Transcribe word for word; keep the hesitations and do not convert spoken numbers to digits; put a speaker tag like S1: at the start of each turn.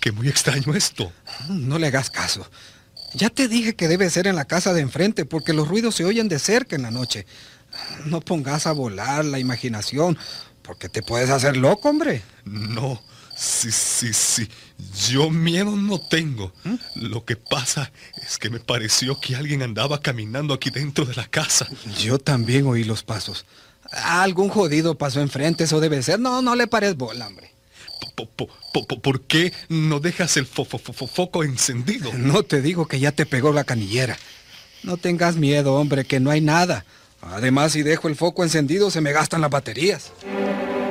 S1: qué muy extraño esto.
S2: No le hagas caso. Ya te dije que debe ser en la casa de enfrente, porque los ruidos se oyen de cerca en la noche. No pongas a volar la imaginación, porque te puedes hacer loco, hombre.
S1: No, sí, sí, sí. Yo miedo no tengo. ¿Mm? Lo que pasa es que me pareció que alguien andaba caminando aquí dentro de la casa.
S2: Yo también oí los pasos. Algún jodido pasó enfrente, eso debe ser. No, no le pares bola, hombre.
S1: ¿Por, por, por, ¿por qué no dejas el fo, fo, fo, foco encendido?
S2: No te digo que ya te pegó la canillera. No tengas miedo, hombre, que no hay nada. Además, si dejo el foco encendido, se me gastan las baterías.